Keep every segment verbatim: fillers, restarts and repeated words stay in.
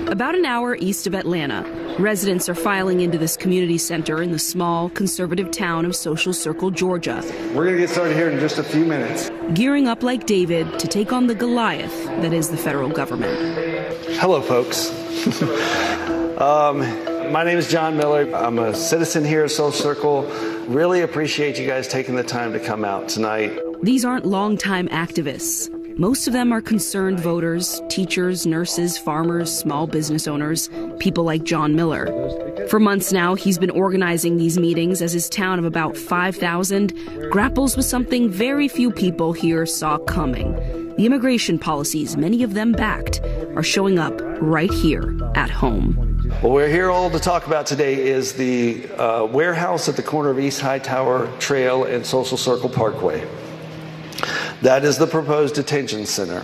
About an hour east of Atlanta, residents are filing into this community center in the small, conservative town of Social Circle, Georgia. We're going to get started here in just a few minutes. Gearing up like David to take on the Goliath that is the federal government. Hello, folks. um, my name is John Miller. I'm a citizen here at Social Circle. Really appreciate you guys taking the time to come out tonight. These aren't longtime activists. Most of them are concerned voters, teachers, nurses, farmers, small business owners, people like John Miller. For months now, he's been organizing these meetings as his town of about five thousand grapples with something very few people here saw coming. The immigration policies many of them backed are showing up right here at home. What we're here all to talk about today is the uh, warehouse at the corner of East Hightower Trail and Social Circle Parkway. That is the proposed detention center.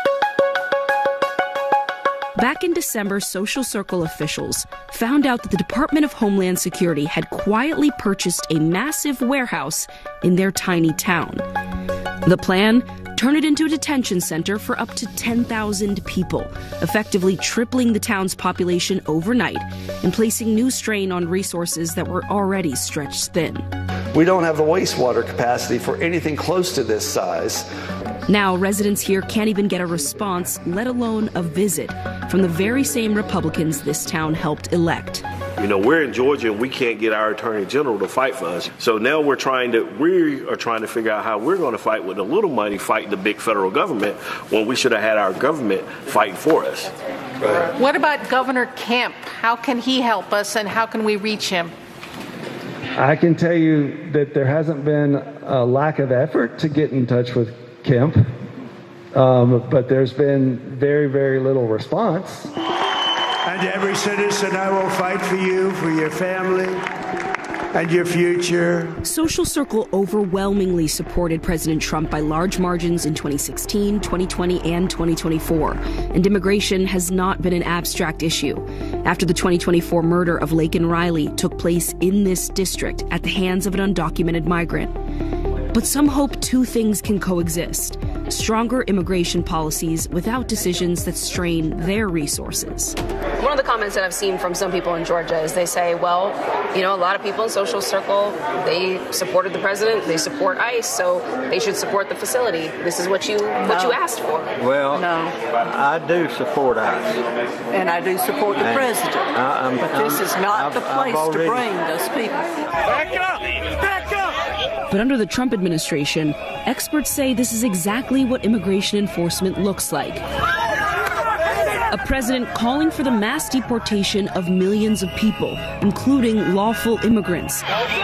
Back in December, Social Circle officials found out that the Department of Homeland Security had quietly purchased a massive warehouse in their tiny town. The plan? Turn it into a detention center for up to ten thousand people, effectively tripling the town's population overnight and placing new strain on resources that were already stretched thin. We don't have the wastewater capacity for anything close to this size. Now, residents here can't even get a response, let alone a visit, from the very same Republicans this town helped elect. You know, we're in Georgia and we can't get our attorney general to fight for us. So now we're trying to, we are trying to figure out how we're going to fight with a little money, fight the big federal government, when we should have had our government fighting for us. Right. What about Governor Kemp? How can he help us and how can we reach him? I can tell you that there hasn't been a lack of effort to get in touch with Kemp, um, but there's been very, very little response. And every citizen, I will fight for you, for your family, and your future. Social Circle overwhelmingly supported President Trump by large margins in twenty sixteen, twenty twenty, and twenty twenty-four, and immigration has not been an abstract issue. After the twenty twenty-four murder of Laken Riley took place in this district at the hands of an undocumented migrant. But some hope two things can coexist: stronger immigration policies without decisions that strain their resources. One of the comments that I've seen from some people in Georgia is they say, well, you know, a lot of people in Social Circle, they supported the president, they support ICE, so they should support the facility. This is what you no. what you asked for. Well, no. I do support ICE. And I do support the and president. I, I'm, but this I'm, is not I've, the place already... to bring those people. Back up! Back up! But under the Trump administration, experts say this is exactly what immigration enforcement looks like. A president calling for the mass deportation of millions of people, including lawful immigrants.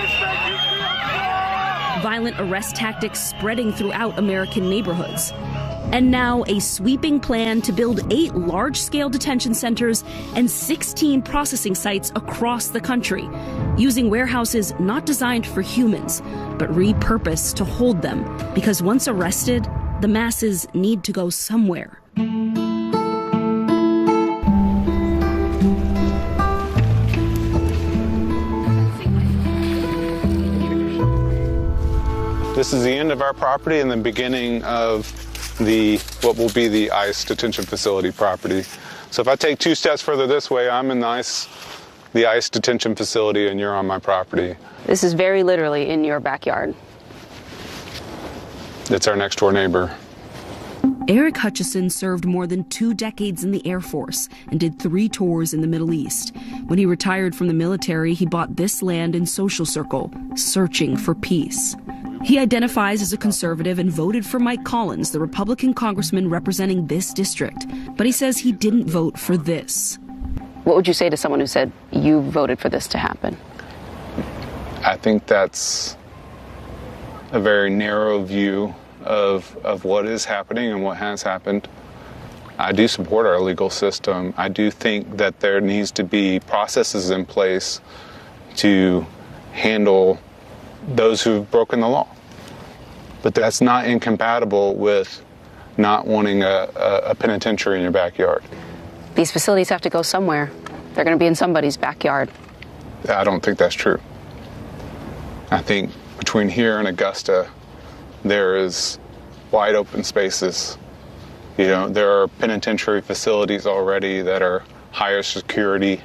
Violent arrest tactics spreading throughout American neighborhoods. And now a sweeping plan to build eight large-scale detention centers and sixteen processing sites across the country, using warehouses not designed for humans, but repurposed to hold them, because once arrested, the masses need to go somewhere. This is the end of our property and the beginning of the what will be the ICE detention facility property. So if I take two steps further this way, I'm in the ICE, the ICE detention facility, and you're on my property. This is very literally in your backyard. It's our next door neighbor. Eric Hutchison served more than two decades in the Air Force and did three tours in the Middle East. When he retired from the military, he bought this land in Social Circle, searching for peace. He identifies as a conservative and voted for Mike Collins, the Republican congressman representing this district. But he says he didn't vote for this. What would you say to someone who said you voted for this to happen? I think that's a very narrow view of of what is happening and what has happened. I do support our legal system. I do think that there needs to be processes in place to handle those who've broken the law. But that's not incompatible with not wanting a, a, a penitentiary in your backyard. These facilities have to go somewhere. They're going to be in somebody's backyard. I don't think that's true. I think between here and Augusta, there is wide open spaces. You know, there are penitentiary facilities already that are higher security.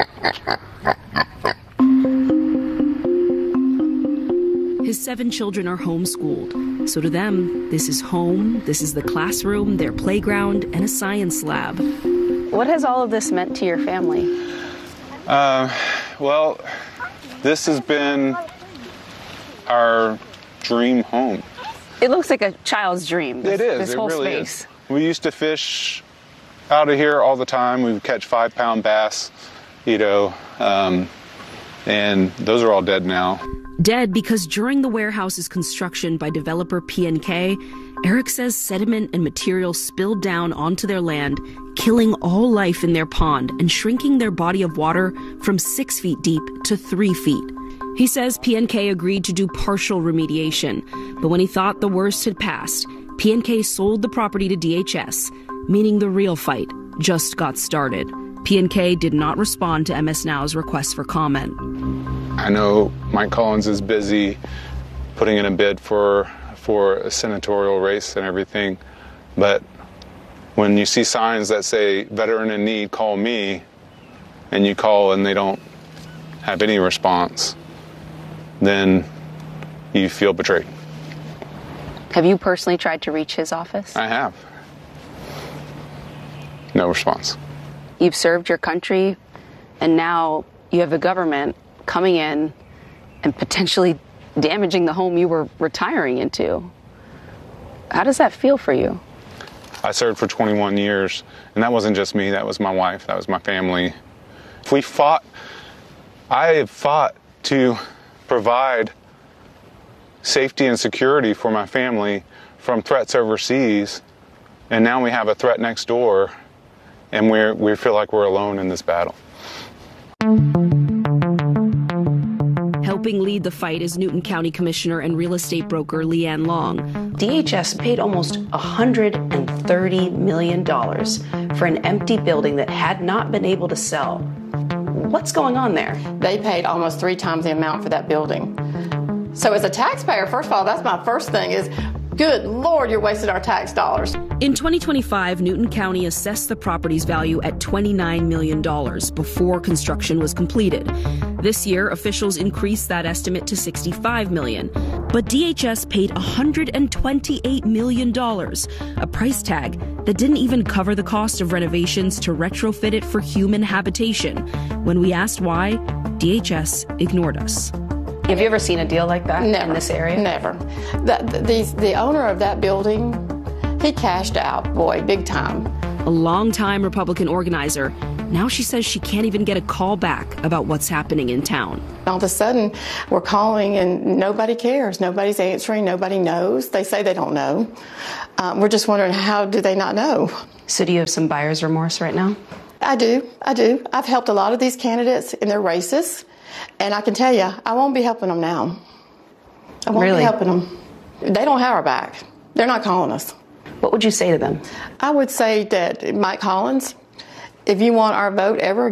His seven children are homeschooled, so to them, this is home, this is the classroom, their playground, and a science lab. What has all of this meant to your family? Uh, well, this has been our dream home. It looks like a child's dream, this, it is. this it whole really space. Is. We used to fish out of here all the time. We would catch five-pound bass, you know, um, and those are all dead now. Dead because during the warehouse's construction by developer P N K, Eric says sediment and material spilled down onto their land, killing all life in their pond and shrinking their body of water from six feet deep to three feet. He says P N K agreed to do partial remediation, but when he thought the worst had passed, P N K sold the property to D H S, meaning the real fight just got started. P N K did not respond to M S Now's request for comment. I know Mike Collins is busy putting in a bid for for a senatorial race and everything, but when you see signs that say veteran in need, call me, and you call and they don't have any response, then you feel betrayed. Have you personally tried to reach his office? I have. No response. You've served your country, and now you have a government coming in and potentially damaging the home you were retiring into. How does that feel for you? I served for twenty-one years, and that wasn't just me, that was my wife, that was my family. If we fought, I have fought to provide safety and security for my family from threats overseas, and now we have a threat next door, and we're, we feel like we're alone in this battle. Helping lead the fight is Newton County Commissioner and real estate broker Leanne Long. D H S paid almost one hundred thirty million dollars for an empty building that had not been able to sell. What's going on there? They paid almost three times the amount for that building. So as a taxpayer, first of all, that's my first thing is, good Lord, you're wasting our tax dollars. In twenty twenty-five, Newton County assessed the property's value at twenty-nine million dollars before construction was completed. This year, officials increased that estimate to sixty-five million dollars. But D H S paid one hundred twenty-eight million dollars, a price tag that didn't even cover the cost of renovations to retrofit it for human habitation. When we asked why, D H S ignored us. Have you ever seen a deal like that Never, in this area? Never. The, the, the owner of that building, he cashed out, boy, big time. A longtime Republican organizer, now she says she can't even get a call back about what's happening in town. All of a sudden, we're calling and nobody cares. Nobody's answering. Nobody knows. They say they don't know. Um, we're just wondering, how do they not know? So do you have some buyer's remorse right now? I do. I do. I've helped a lot of these candidates in their races. And I can tell you, I won't be helping them now. I won't really? be helping them. They don't have our back. They're not calling us. What would you say to them? I would say that, Mike Collins, if you want our vote ever